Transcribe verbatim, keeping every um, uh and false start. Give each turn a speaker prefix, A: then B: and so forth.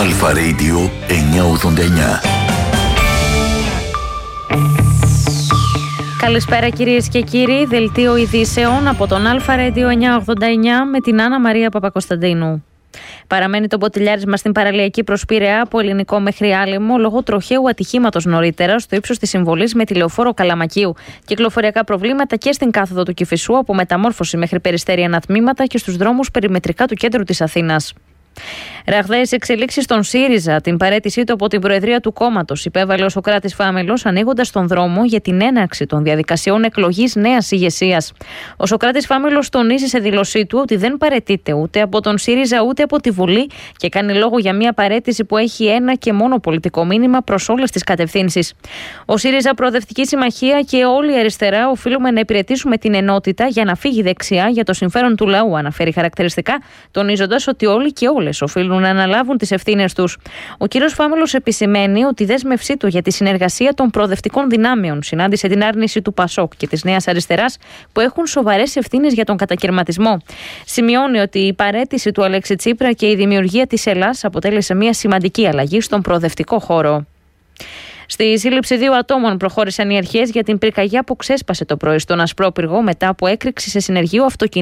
A: Αλφα Radio εννιακόσια ογδόντα εννιά.
B: Καλησπέρα κυρίες και κύριοι, δελτίο ειδήσεων από τον Αλφα Radio εννιακόσια ογδόντα εννιά με την Άννα Μαρία Παπακοσταντίνου. Παραμένει το μποτιλιάρισμα στην παραλιακή προς Πειραιά από Ελληνικό μέχρι Άλυμο λόγω τροχαίου ατυχήματος νωρίτερα στο ύψος της συμβολής με τη λεωφόρο Καλαμακίου. Κυκλοφοριακά προβλήματα και στην κάθοδο του Κηφισού από μεταμόρφωση μέχρι Περιστέρη ανατμήματα και στους δρόμους περιμετρικά του κέντρου της Αθήνας. Ραγδαίες εξελίξεις στον ΣΥΡΙΖΑ, την παραίτησή του από την Προεδρία του κόμματος υπέβαλε ο Σωκράτης Φάμελος, ανοίγοντας τον δρόμο για την έναρξη των διαδικασιών εκλογής νέας ηγεσίας. Ο Σωκράτης Φάμελος τονίζει σε δήλωσή του ότι δεν παραιτείται ούτε από τον ΣΥΡΙΖΑ ούτε από τη Βουλή και κάνει λόγο για μια παραίτηση που έχει ένα και μόνο πολιτικό μήνυμα προς όλες τις κατευθύνσεις. Ο ΣΥΡΙΖΑ, Προοδευτική Συμμαχία και όλη η αριστερά οφείλουμε να υπηρετήσουμε την ενότητα για να φύγει δεξιά για το συμφέρον του λαού, αναφέρει χαρακτηριστικά, τονίζοντας ότι όλοι και όλες οφείλουν να αναλάβουν τις ευθύνες τους. Ο κ. Φάμελος επισημαίνει ότι η δέσμευσή του για τη συνεργασία των προοδευτικών δυνάμεων συνάντησε την άρνηση του ΠΑΣΟΚ και της Νέας Αριστεράς που έχουν σοβαρές ευθύνες για τον κατακαιρματισμό. Σημειώνει ότι η παραίτηση του Αλέξη Τσίπρα και η δημιουργία της Ελλάς αποτέλεσε μια σημαντική αλλαγή στον προοδευτικό χώρο. Στη σύλληψη δύο ατόμων προχώρησαν οι αρχές για την πυρκαγιά που ξέσπασε το πρωί στον Ασπρόπυργο μετά από έκρηξη σε συνεργείο αυτοκινήτου